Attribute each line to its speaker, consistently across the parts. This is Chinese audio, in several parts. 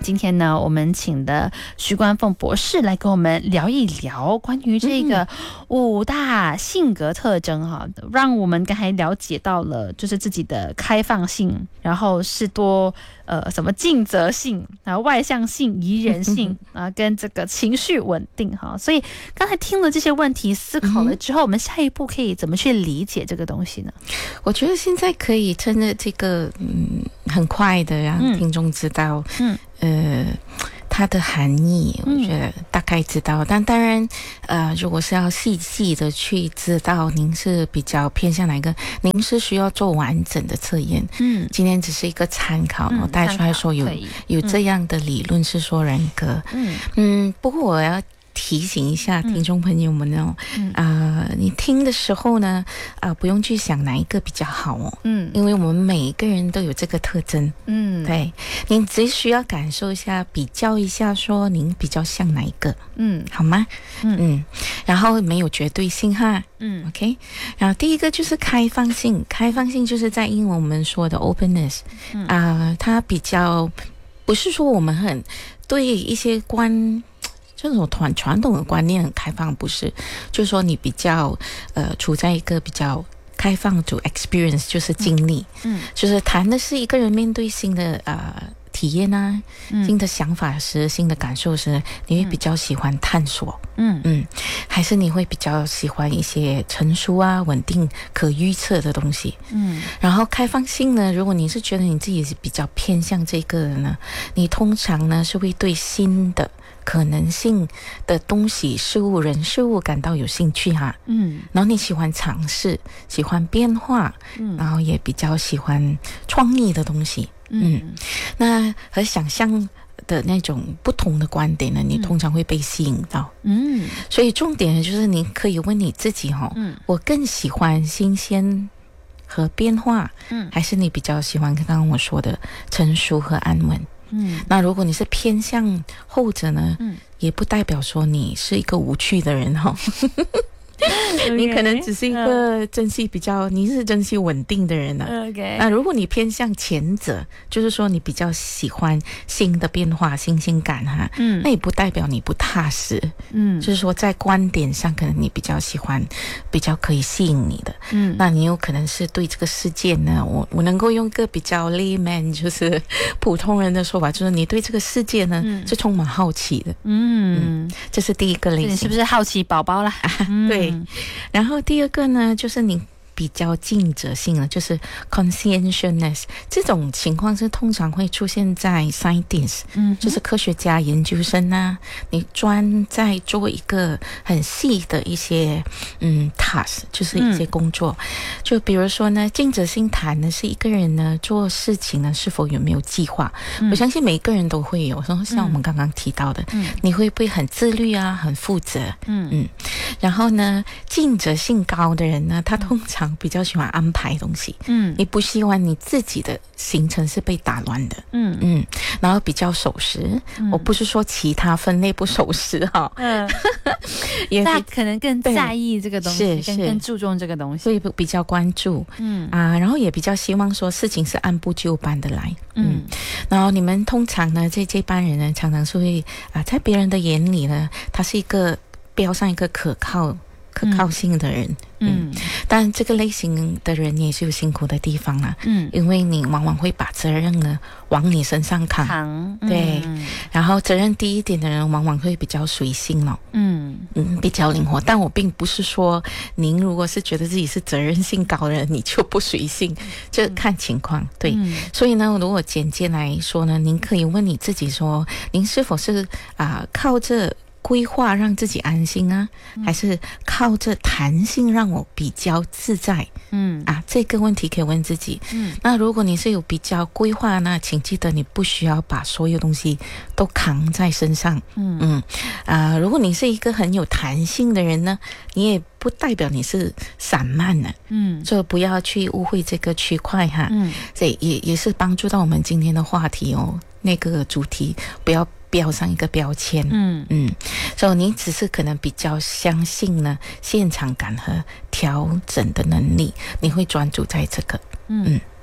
Speaker 1: 今天呢，我们请的徐冠凤博士来跟我们聊一聊关于这个5大性格特征哈，让我们刚才了解到了就是自己的开放性，然后是多什么尽责性，然后外向性、宜人性啊，跟这个情绪稳定哈。所以刚才听了这些问题，思考了之后，我们下一步可以怎么去理解这个东西呢？
Speaker 2: 我觉得现在可以趁着这个很快的让听众知道它的含义，我觉得大概知道，但当然如果是要细细的去知道您是比较偏向哪一个，您是需要做完整的测验。今天只是一个参考，我带出来说有这样的理论是说人格。不过我要提醒一下听众朋友们哦，你听的时候呢，不用去想哪一个比较好哦，因为我们每一个人都有这个特征，对，您只需要感受一下，比较一下，说您比较像哪一个，好吗？然后没有绝对性哈，OK， 然后第一个就是开放性，开放性就是在英文我们说的 openness，它比较不是说我们很对一些这种传统的观念很开放，不是，就是说你比较处在一个比较开放 to experience， 就是经历，就是谈的是一个人面对新的体验啊，新的想法时，新的感受时，你会比较喜欢探索，还是你会比较喜欢一些成熟啊、稳定、可预测的东西，然后开放性呢，如果你是觉得你自己是比较偏向这个的呢，你通常呢是会对新的可能性的东西、事物、人事物感到有兴趣哈，然后你喜欢尝试，喜欢变化，然后也比较喜欢创意的东西，那和想象的那种不同的观点呢，你通常会被吸引到，所以重点就是你可以问你自己我更喜欢新鲜和变化，还是你比较喜欢刚刚我说的成熟和安稳？那如果你是偏向后者呢，也不代表说你是一个无趣的人你可能只是一个珍惜你是珍惜稳定的人那如果你偏向前者，就是说你比较喜欢新的变化、新鲜感那也不代表你不踏实，就是说在观点上可能你比较喜欢比较可以吸引你的，那你有可能是对这个世界呢，我能够用一个比较 layman 就是普通人的说法，就是你对这个世界呢是充满好奇的，这是第一个类型，
Speaker 1: 你是不是好奇宝宝啦？
Speaker 2: 对，然后第二个呢，就是你比较尽责性的，就是 conscientiousness， 这种情况是通常会出现在 scientists，就是科学家、研究生啊，你专在做一个很细的一些task， 就是一些工作，就比如说呢，尽责性谈的是一个人呢做事情呢是否有没有计划，我相信每一个人都会有，像我们刚刚提到的，你会不会很自律啊，很负责，然后呢，尽责性高的人呢，他通常比较喜欢安排东西，你不希望你自己的行程是被打乱的，然后比较守时，我不是说其他分类不守时哈，
Speaker 1: 大家可能更在意这个东西，更注重这个东西，
Speaker 2: 所以比较关注，然后也比较希望说事情是按部就班的来，然后你们通常呢，这班人呢，常常是会在别人的眼里呢，他是一个标上一个可靠性的人，但这个类型的人也是有辛苦的地方啦，因为你往往会把责任呢往你身上扛，对，然后责任低一点的人往往会比较随性咯，比较灵活，但我并不是说您如果是觉得自己是责任性高的人，你就不随性，就看情况，对，所以呢，如果简介来说呢，您可以问你自己说，您是否是靠着规划让自己安心啊，还是靠着弹性让我比较自在？这个问题可以问自己。那如果你是有比较规划，那请记得你不需要把所有东西都扛在身上。如果你是一个很有弹性的人呢，你也不代表你是散漫的。所以不要去误会这个区块哈。这也是帮助到我们今天的话题哦，那个主题不要标上一个标签，所以你只是可能比较相信呢现场感和调整的能力，你会专注在这个，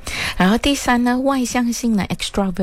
Speaker 2: 然后第三呢，外向性呢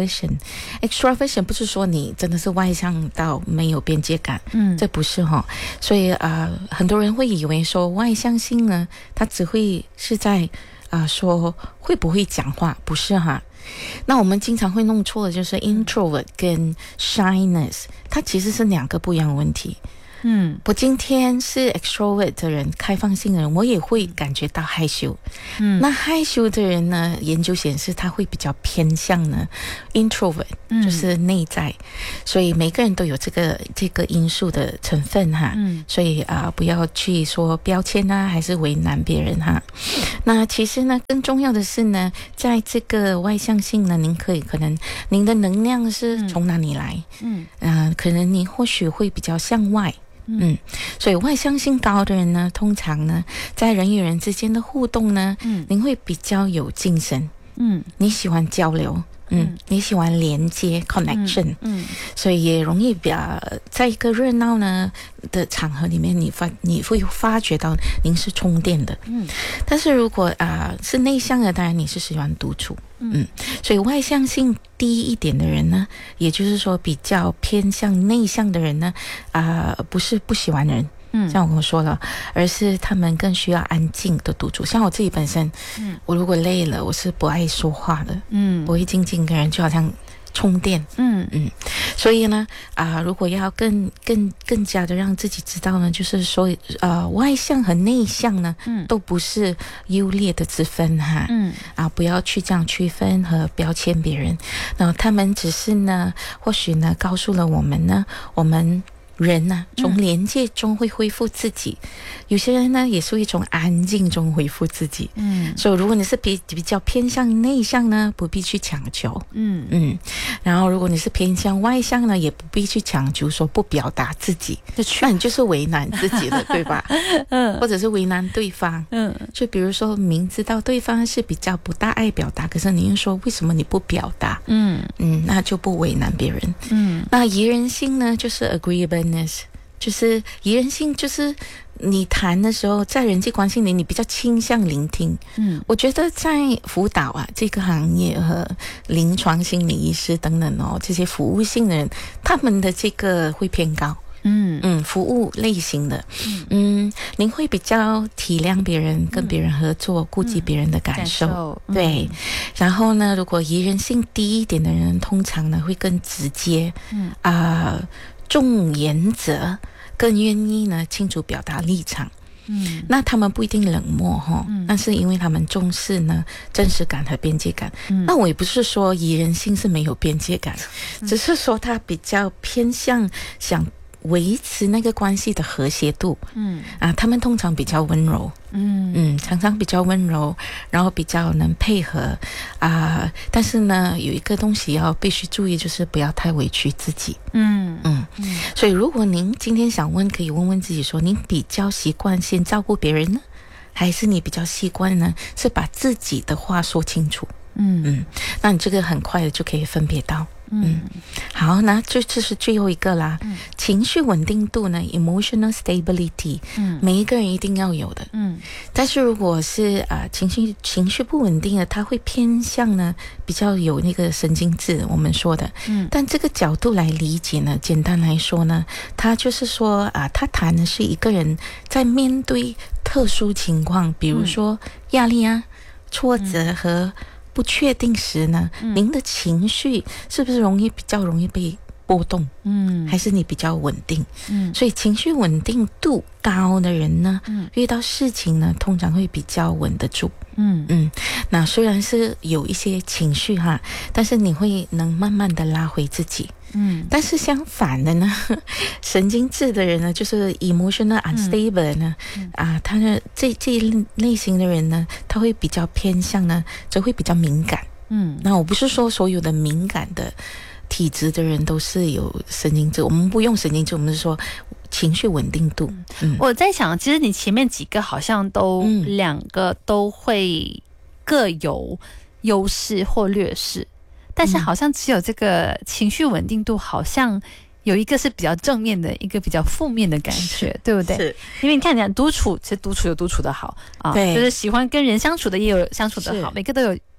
Speaker 2: ，extraversion 不是说你真的是外向到没有边界感，这不是哈。所以很多人会以为说外向性呢，它只会是在说会不会讲话，不是哈。那我们经常会弄错的就是 introvert 跟 shyness， 它其实是两个不一样的问题。我今天是 extrovert 的人，开放性的人，我也会感觉到害羞。那害羞的人呢，研究显示他会比较偏向呢 introvert，就是内在。所以每个人都有这个因素的成分哈。所以不要去说标签啊，还是为难别人哈。那其实呢，更重要的是呢，在这个外向性呢，可能您的能量是从哪里来？可能你或许会比较向外。所以外向性高的人呢，通常呢，在人与人之间的互动呢，您会比较有精神。你喜欢交流。你喜欢连接 connection，所以也容易在一个热闹呢的场合里面，你会发觉到您是充电的。但是如果是内向的，当然你是喜欢独处。所以外向性低一点的人呢，也就是说比较偏向内向的人呢，不是不喜欢人。像我跟我说了，而是他们更需要安静的独处。像我自己本身，我如果累了，我是不爱说话的，我会静静跟人，就好像充电。所以呢，如果要更加的让自己知道呢，就是说，外向和内向呢，都不是优劣的之分哈。不要去这样区分和标签别人。那他们只是呢，或许呢，告诉了我们呢，我们人呢，从连接中会恢复自己。有些人呢，也是会从安静中恢复自己。所以如果你是比较偏向内向呢，不必去强求。然后如果你是偏向外向呢，也不必去强求说不表达自己，那你就是为难自己了，对吧？或者是为难对方。就比如说明知道对方是比较不大爱表达，可是你又说为什么你不表达？那就不为难别人。那宜人性呢，就是 agreeableness， 就是宜人性，就是你谈的时候，在人际关系里，你比较倾向聆听。我觉得在辅导这个行业和临床心理医师等等这些服务性的人，他们的这个会偏高。服务类型的，您会比较体谅别人，跟别人合作，顾及别人的感受，对。然后呢，如果宜人性低一点的人，通常呢会更直接，重原则，更愿意呢清楚表达立场。那他们不一定冷漠但是因为他们重视呢真实感和边界感。那我也不是说宜人性是没有边界感，只是说他比较偏向想维持那个关系的和谐度。他们通常比较温柔。常常比较温柔，然后比较能配合但是呢，有一个东西要必须注意，就是不要太委屈自己。所以如果您今天想问，可以问问自己说，您比较习惯先照顾别人呢，还是你比较习惯呢是把自己的话说清楚？那你这个很快的就可以分别到。好，那这是最后一个啦。情绪稳定度呢 emotional stability，每一个人一定要有的。但是如果是情绪不稳定的，他会偏向呢比较有那个神经质，我们说的。但这个角度来理解呢，简单来说呢，他就是说他谈的是一个人在面对特殊情况，比如说压力挫折和不确定时呢，您的情绪是不是比较容易被波动？还是你比较稳定？所以情绪稳定度高的人呢，遇到事情呢，通常会比较稳得住。那虽然是有一些情绪但是你会能慢慢的拉回自己。但是相反的呢，神经质的人呢，就是 emotional unstable 呢，他的这一类型的人呢，他会比较偏向呢，则会比较敏感。那我不是说所有的敏感的体质的人都是有神经质，我们不用神经质，我们是说情绪稳定度。
Speaker 1: 我在想，其实你前面几个好像都两个都会各有优势或劣势，但是好像只有这个情绪稳定度好像有一个是比较正面的，一个比较负面的感觉，对不对？是，因为你看独处，其实独处有独处的好对，就是喜欢跟人相处的也有相处的好，每个都有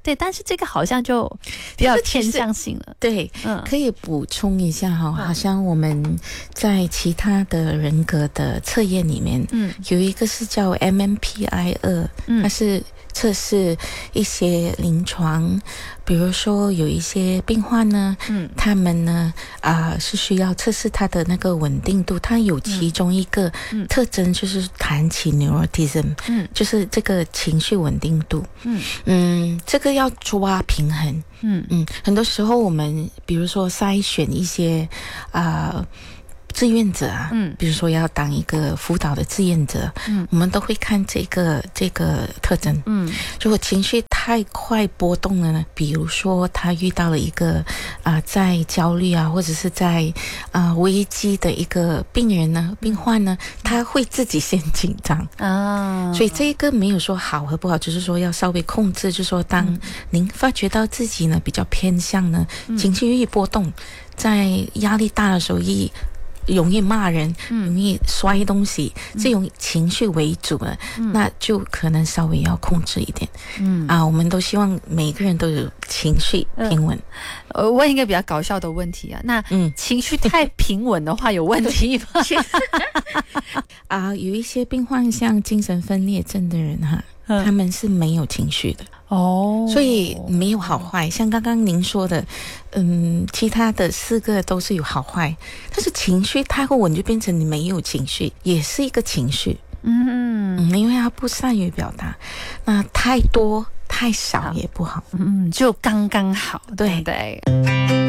Speaker 1: 对，但是这个好像就比较偏向性了。
Speaker 2: 对，可以补充一下哈，好像我们在其他的人格的测验里面，有一个是叫 MMPI-2，它是测试一些临床，比如说有一些病患呢，他们呢是需要测试他的那个稳定度，它有其中一个特征就是谈起 neuroticism，就是这个情绪稳定度，这个要抓平衡，很多时候我们比如说筛选一些志愿者啊，比如说要当一个辅导的志愿者，我们都会看这个特征，如果情绪太快波动了呢，比如说他遇到了一个在焦虑啊，或者是在危机的一个病患呢，他会自己先紧张啊，所以这个没有说好和不好，就是说要稍微控制，就是说当您发觉到自己呢比较偏向呢情绪易波动，在压力大的时候容易骂人，容易摔东西，这种情绪为主了，那就可能稍微要控制一点。我们都希望每个人都有情绪平稳。
Speaker 1: 问一个比较搞笑的问题啊，那情绪太平稳的话有问题吗？
Speaker 2: 有一些病患像精神分裂症的人哈，他们是没有情绪的。所以没有好坏，像刚刚您说的，其他的4个都是有好坏，但是情绪太过稳就变成你没有情绪，也是一个情绪，因为他不善于表达，那太多太少也不好，
Speaker 1: 就刚刚好，对对。